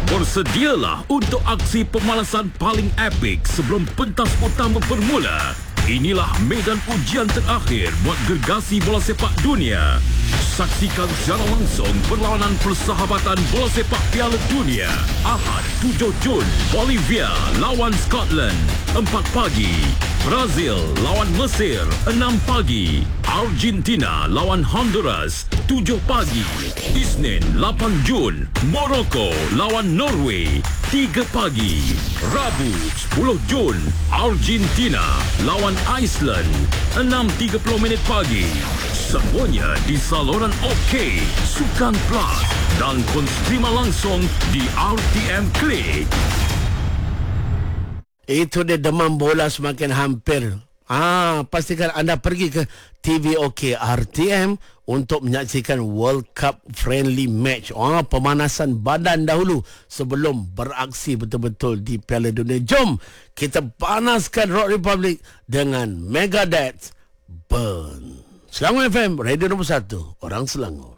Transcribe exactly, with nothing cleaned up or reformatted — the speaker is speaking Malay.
Bersedialah untuk aksi pemalasan paling epik sebelum pentas utama bermula. Inilah medan ujian terakhir buat gergasi bola sepak dunia. Saksikan secara langsung perlawanan persahabatan bola sepak Piala Dunia. Ahad tujuh Jun, Bolivia lawan Scotland, empat pagi. Brazil lawan Mesir, enam pagi. Argentina lawan Honduras, tujuh pagi. Isnin lapan Jun, Morocco lawan Norway, tiga pagi. Rabu sepuluh Jun, Argentina lawan Iceland, enam tiga puluh minit pagi. Semuanya di saluran OK, Sukan Plus dan konstrima langsung di R T M Klik. Itu dia, demam bola semakin hampir. Ah, pastikan anda pergi ke T V OK R T M untuk menyaksikan World Cup friendly match. Ah, pemanasan badan dahulu sebelum beraksi betul-betul di Piala Dunia. Jom kita panaskan Rock Republic dengan Megadeth Burn. Selangor F M, Radio nombor satu, orang Selangor.